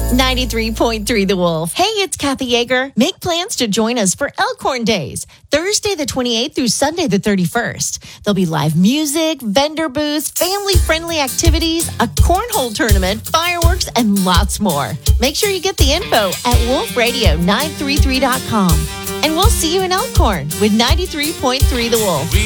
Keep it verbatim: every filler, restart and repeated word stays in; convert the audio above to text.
ninety-three point three The Wolf. Hey, it's Kathy Yeager. Make plans to join us for Elkhorn Days, Thursday the twenty-eighth through Sunday the thirty-first. There'll be live music, vendor booths, family-friendly activities, a cornhole tournament, fireworks, and lots more. Make sure you get the info at wolf radio nine three three dot com. And we'll see you in Elkhorn with ninety-three point three The Wolf.